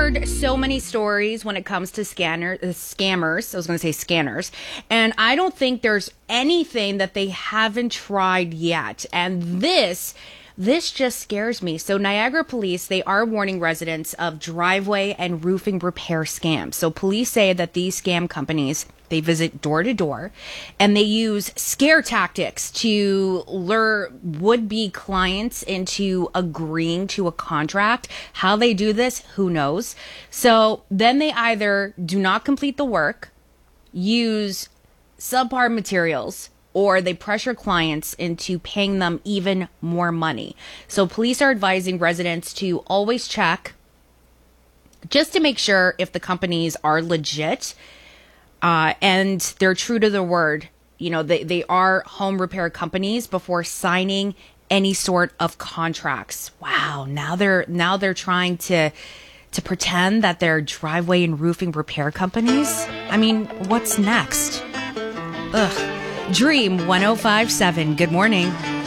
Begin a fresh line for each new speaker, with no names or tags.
heard so many stories when it comes to scammers. I was going to say scanners. And I don't think there's anything that they haven't tried yet. And this just scares me. So Niagara Police, they are warning residents of driveway and roofing repair scams. So police say that these scam companies, they visit door to door and they use scare tactics to lure would-be clients into agreeing to a contract. How they do this, who knows? So then they either do not complete the work, use subpar materials, or they pressure clients into paying them even more money. So police are advising residents to always check just to make sure if the companies are legit and they're true to their word. You know, they are home repair companies before signing any sort of contracts. Wow, now they're trying to pretend that they're driveway and roofing repair companies. I mean, what's next? Ugh. Dream 105.7. Good morning.